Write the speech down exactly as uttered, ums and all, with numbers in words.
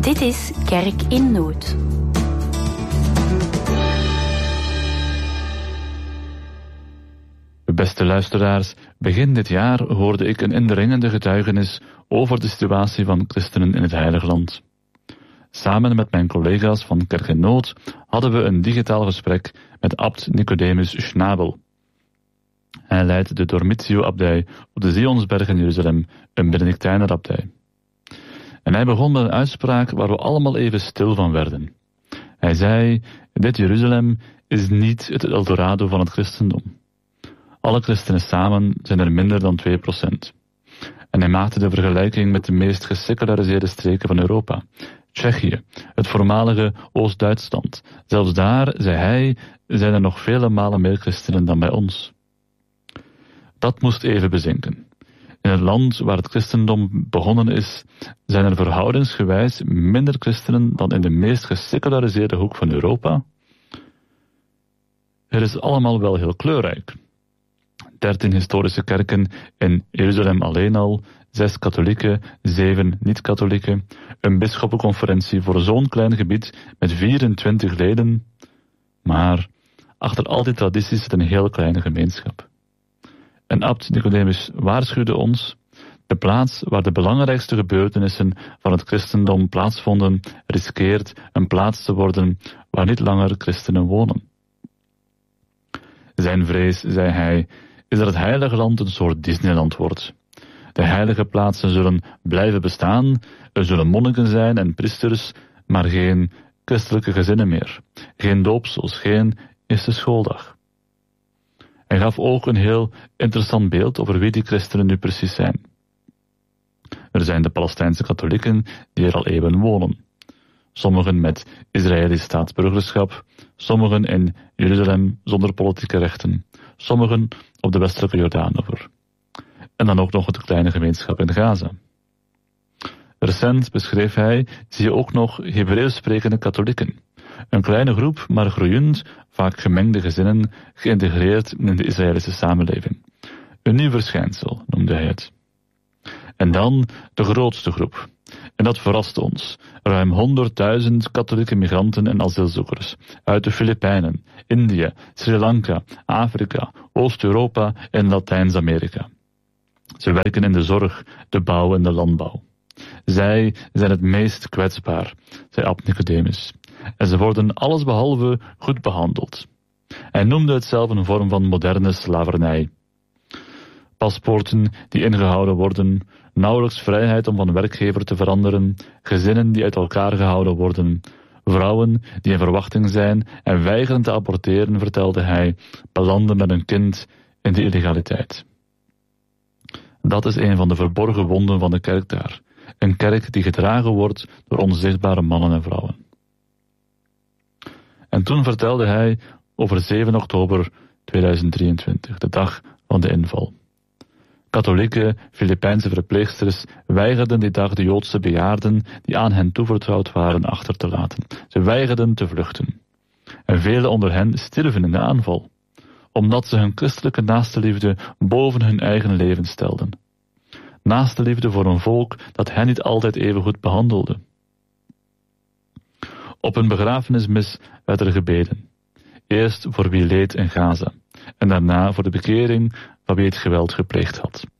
Dit is Kerk in Nood. Beste luisteraars, begin dit jaar hoorde ik een indringende getuigenis over de situatie van christenen in het Heilige Land. Samen met mijn collega's van Kerk in Nood hadden we een digitaal gesprek met abt Nicodemus Schnabel. Hij leidt de Dormitio-abdij op de Zionsberg in Jeruzalem, een Benedictijnerabdij. En hij begon met een uitspraak waar we allemaal even stil van werden. Hij zei, dit Jeruzalem is niet het Eldorado van het christendom. Alle christenen samen zijn er minder dan twee procent. En hij maakte de vergelijking met de meest geseculariseerde streken van Europa. Tsjechië, het voormalige Oost-Duitsland. Zelfs daar, zei hij, zijn er nog vele malen meer christenen dan bij ons. Dat moest even bezinken. In het land waar het christendom begonnen is, zijn er verhoudingsgewijs minder christenen dan in de meest geseculariseerde hoek van Europa. Het is allemaal wel heel kleurrijk. Dertien historische kerken in Jeruzalem alleen al, zes katholieke, zeven niet-katholieke, een bisschoppenconferentie voor zo'n klein gebied met vierentwintig leden, maar achter al die tradities zit een heel kleine gemeenschap. En abt Nicodemus waarschuwde ons, de plaats waar de belangrijkste gebeurtenissen van het christendom plaatsvonden, riskeert een plaats te worden waar niet langer christenen wonen. Zijn vrees, zei hij, is dat het Heilige Land een soort Disneyland wordt. De heilige plaatsen zullen blijven bestaan, er zullen monniken zijn en priesters, maar geen christelijke gezinnen meer. Geen doopsels, geen eerste schooldag. Hij gaf ook een heel interessant beeld over wie die christenen nu precies zijn. Er zijn de Palestijnse katholieken die er al eeuwen wonen. Sommigen met Israëlisch staatsburgerschap, sommigen in Jeruzalem zonder politieke rechten, sommigen op de westelijke Jordaanoever. En dan ook nog de kleine gemeenschap in Gaza. Recent, beschreef hij, zie je ook nog Hebreeuws sprekende katholieken. Een kleine groep, maar groeiend, vaak gemengde gezinnen, geïntegreerd in de Israëlische samenleving. Een nieuw verschijnsel, noemde hij het. En dan de grootste groep. En dat verraste ons. Ruim honderdduizend katholieke migranten en asielzoekers. Uit de Filipijnen, India, Sri Lanka, Afrika, Oost-Europa en Latijns-Amerika. Ze werken in de zorg, de bouw en de landbouw. Zij zijn het meest kwetsbaar, zei abt Nicodemus. En ze worden allesbehalve goed behandeld. Hij noemde het zelf een vorm van moderne slavernij. Paspoorten die ingehouden worden, nauwelijks vrijheid om van werkgever te veranderen, gezinnen die uit elkaar gehouden worden, vrouwen die in verwachting zijn en weigeren te aborteren, vertelde hij, belanden met een kind in de illegaliteit. Dat is een van de verborgen wonden van de kerk daar. Een kerk die gedragen wordt door onzichtbare mannen en vrouwen. En toen vertelde hij over zeven oktober tweeduizend drieëntwintig, de dag van de inval. Katholieke Filipijnse verpleegsters weigerden die dag de Joodse bejaarden die aan hen toevertrouwd waren achter te laten. Ze weigerden te vluchten. En velen onder hen stierven in de aanval, omdat ze hun christelijke naastenliefde boven hun eigen leven stelden. Naastenliefde voor een volk dat hen niet altijd even goed behandelde. Op een begrafenismis werd er gebeden. Eerst voor wie leed in Gaza en daarna voor de bekering van wie het geweld gepleegd had.